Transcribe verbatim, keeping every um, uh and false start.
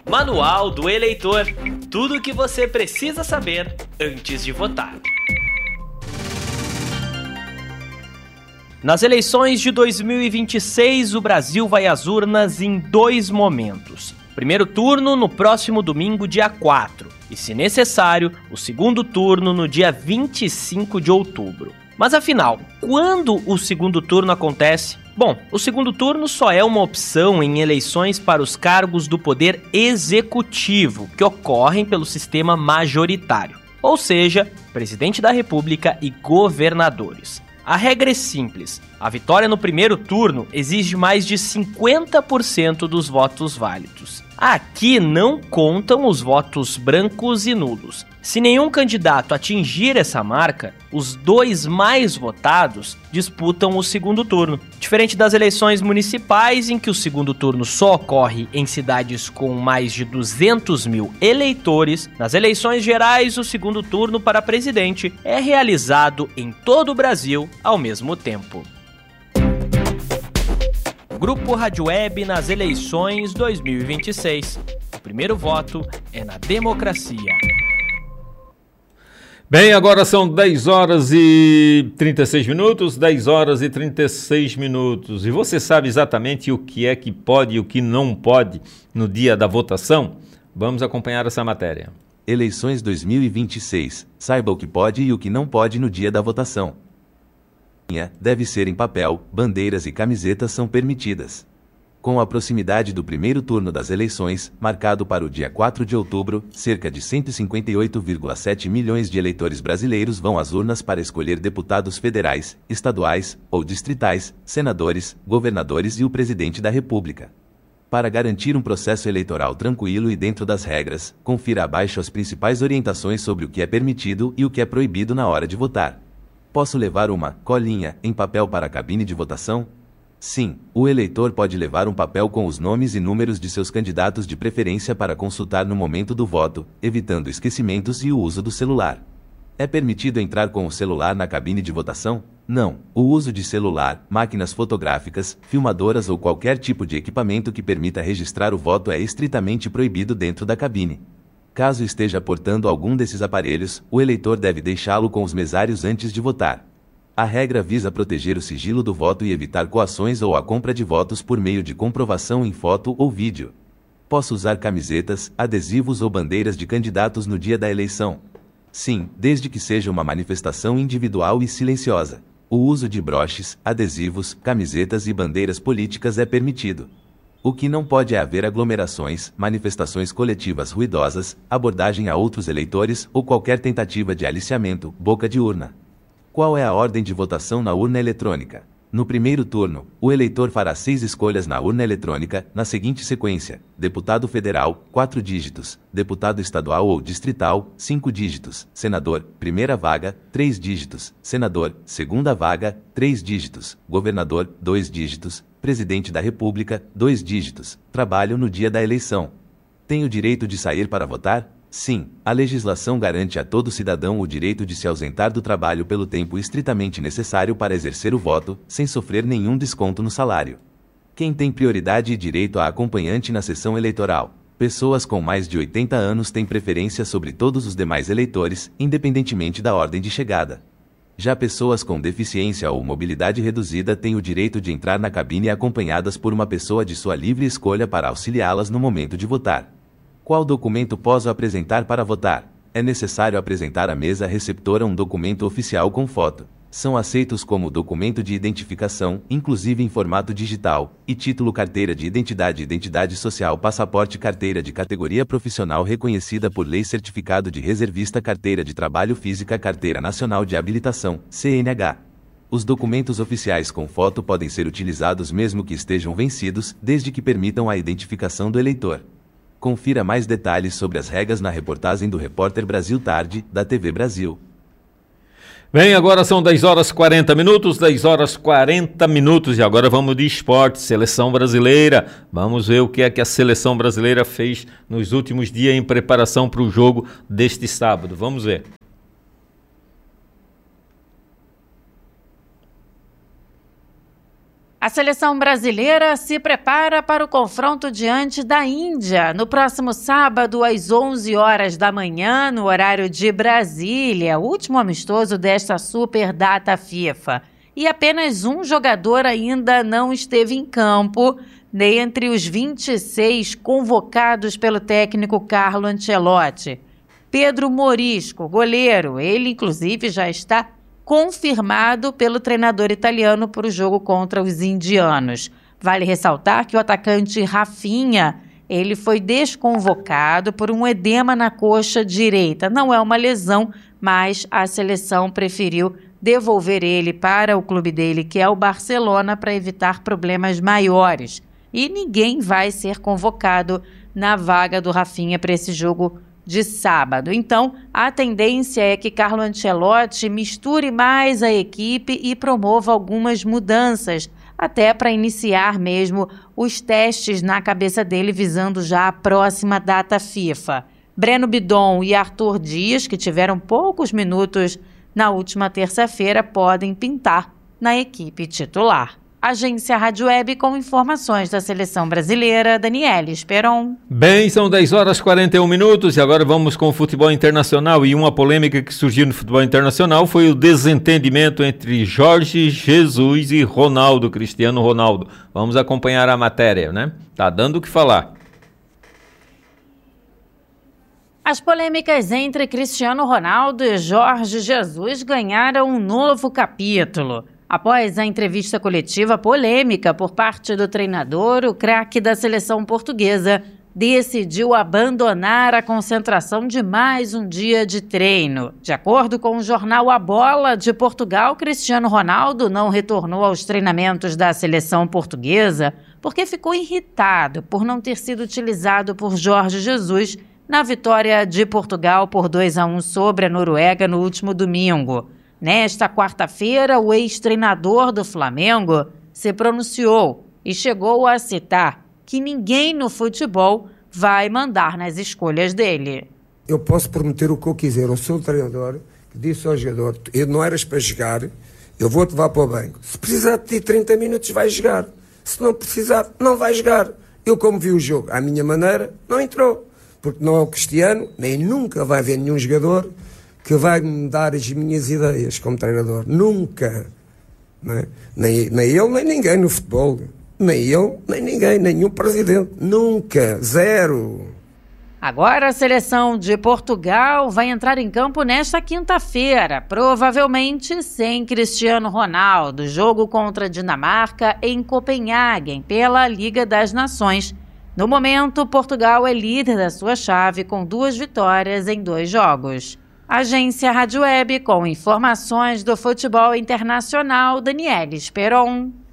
Manual do Eleitor. Tudo o que você precisa saber antes de votar. Nas eleições de dois mil e vinte e seis, o Brasil vai às urnas em dois momentos. Primeiro turno no próximo domingo, dia quatro, e, se necessário, o segundo turno no dia vinte e cinco de outubro. Mas afinal, quando o segundo turno acontece? Bom, o segundo turno só é uma opção em eleições para os cargos do poder executivo, que ocorrem pelo sistema majoritário, ou seja, presidente da República e governadores. A regra é simples: a vitória no primeiro turno exige mais de cinquenta por cento dos votos válidos. Aqui não contam os votos brancos e nulos. Se nenhum candidato atingir essa marca, os dois mais votados disputam o segundo turno. Diferente das eleições municipais, em que o segundo turno só ocorre em cidades com mais de duzentos mil eleitores, nas eleições gerais o segundo turno para presidente é realizado em todo o Brasil ao mesmo tempo. Grupo Rádio Web nas eleições dois mil e vinte e seis. O primeiro voto é na democracia. Bem, agora são dez horas e trinta e seis minutos, dez horas e trinta e seis minutos. E você sabe exatamente o que é que pode e o que não pode no dia da votação? Vamos acompanhar essa matéria. Eleições dois mil e vinte e seis. Saiba o que pode e o que não pode no dia da votação. Deve ser em papel, bandeiras e camisetas são permitidas. Com a proximidade do primeiro turno das eleições, marcado para o dia quatro de outubro, cerca de cento e cinquenta e oito vírgula sete milhões de eleitores brasileiros vão às urnas para escolher deputados federais, estaduais ou distritais, senadores, governadores e o presidente da República. Para garantir um processo eleitoral tranquilo e dentro das regras, confira abaixo as principais orientações sobre o que é permitido e o que é proibido na hora de votar. Posso levar uma colinha em papel para a cabine de votação? Sim, o eleitor pode levar um papel com os nomes e números de seus candidatos de preferência para consultar no momento do voto, evitando esquecimentos e o uso do celular. É permitido entrar com o celular na cabine de votação? Não. O uso de celular, máquinas fotográficas, filmadoras ou qualquer tipo de equipamento que permita registrar o voto é estritamente proibido dentro da cabine. Caso esteja portando algum desses aparelhos, o eleitor deve deixá-lo com os mesários antes de votar. A regra visa proteger o sigilo do voto e evitar coações ou a compra de votos por meio de comprovação em foto ou vídeo. Posso usar camisetas, adesivos ou bandeiras de candidatos no dia da eleição? Sim, desde que seja uma manifestação individual e silenciosa. O uso de broches, adesivos, camisetas e bandeiras políticas é permitido. O que não pode é haver aglomerações, manifestações coletivas ruidosas, abordagem a outros eleitores ou qualquer tentativa de aliciamento, boca de urna. Qual é a ordem de votação na urna eletrônica? No primeiro turno, o eleitor fará seis escolhas na urna eletrônica, na seguinte sequência: deputado federal, quatro dígitos; deputado estadual ou distrital, cinco dígitos; senador, primeira vaga, três dígitos; senador, segunda vaga, três dígitos; governador, dois dígitos; presidente da República, dois dígitos. Trabalho no dia da eleição. Tem o direito de sair para votar? Sim, a legislação garante a todo cidadão o direito de se ausentar do trabalho pelo tempo estritamente necessário para exercer o voto, sem sofrer nenhum desconto no salário. Quem tem prioridade e direito a acompanhante na sessão eleitoral? Pessoas com mais de oitenta anos têm preferência sobre todos os demais eleitores, independentemente da ordem de chegada. Já pessoas com deficiência ou mobilidade reduzida têm o direito de entrar na cabine acompanhadas por uma pessoa de sua livre escolha para auxiliá-las no momento de votar. Qual documento posso apresentar para votar? É necessário apresentar à mesa receptora um documento oficial com foto. São aceitos como documento de identificação, inclusive em formato digital, e título, carteira de identidade, identidade social, passaporte, carteira de categoria profissional reconhecida por lei, certificado de reservista, carteira de trabalho física, carteira nacional de habilitação, C N H. Os documentos oficiais com foto podem ser utilizados mesmo que estejam vencidos, desde que permitam a identificação do eleitor. Confira mais detalhes sobre as regras na reportagem do repórter Brasil Tarde, da T V Brasil. Bem, agora são dez horas e quarenta minutos, dez horas e quarenta minutos, e agora vamos de esporte, seleção brasileira. Vamos ver o que é que a seleção brasileira fez nos últimos dias em preparação para o jogo deste sábado. Vamos ver. A seleção brasileira se prepara para o confronto diante da Índia no próximo sábado às onze horas da manhã, no horário de Brasília, o último amistoso desta super data FIFA. E apenas um jogador ainda não esteve em campo, dentre os vinte e seis convocados pelo técnico Carlo Ancelotti. Pedro Morisco, goleiro, ele inclusive já está confirmado pelo treinador italiano para o jogo contra os indianos. Vale ressaltar que o atacante Rafinha, ele foi desconvocado por um edema na coxa direita. Não é uma lesão, mas a seleção preferiu devolver ele para o clube dele, que é o Barcelona, para evitar problemas maiores. E ninguém vai ser convocado na vaga do Rafinha para esse jogo de sábado. Então, a tendência é que Carlo Ancelotti misture mais a equipe e promova algumas mudanças, até para iniciar mesmo os testes na cabeça dele, visando já a próxima data FIFA. Breno Bidon e Arthur Dias, que tiveram poucos minutos na última terça-feira, podem pintar na equipe titular. Agência Rádio Web com informações da seleção brasileira, Daniele Esperon. Bem, são dez horas e quarenta e um minutos e agora vamos com o futebol internacional. E uma polêmica que surgiu no futebol internacional foi o desentendimento entre Jorge Jesus e Ronaldo, Cristiano Ronaldo. Vamos acompanhar a matéria, né? Tá dando o que falar. As polêmicas entre Cristiano Ronaldo e Jorge Jesus ganharam um novo capítulo. Após a entrevista coletiva polêmica por parte do treinador, o craque da seleção portuguesa decidiu abandonar a concentração de mais um dia de treino. De acordo com o jornal A Bola de Portugal, Cristiano Ronaldo não retornou aos treinamentos da seleção portuguesa porque ficou irritado por não ter sido utilizado por Jorge Jesus na vitória de Portugal por dois a um sobre a Noruega no último domingo. Nesta quarta-feira, o ex-treinador do Flamengo se pronunciou e chegou a citar que ninguém no futebol vai mandar nas escolhas dele. Eu posso prometer o que eu quiser. Eu sou o treinador que disse ao jogador: eu não eras para jogar, eu vou-te levar para o banco. Se precisar de ti trinta minutos, vai jogar. Se não precisar, não vai jogar. Eu, como vi o jogo à minha maneira, não entrou. Porque não é o Cristiano, nem nunca vai haver nenhum jogador que vai me dar as minhas ideias como treinador. Nunca. Não é? nem, nem ele, nem ninguém no futebol. Nem ele, nem ninguém, nenhum presidente. Nunca. Zero. Agora a seleção de Portugal vai entrar em campo nesta quinta-feira, provavelmente sem Cristiano Ronaldo. Jogo contra a Dinamarca em Copenhague, pela Liga das Nações. No momento, Portugal é líder da sua chave com duas vitórias em dois jogos. Agência Rádio Web com informações do futebol internacional, Daniele Esperon.